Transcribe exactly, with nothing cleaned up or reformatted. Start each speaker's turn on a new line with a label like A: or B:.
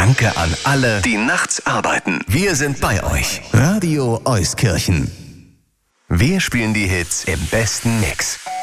A: Danke an alle, die nachts arbeiten. Wir sind bei euch. Radio Euskirchen. Wir spielen die Hits im besten Mix.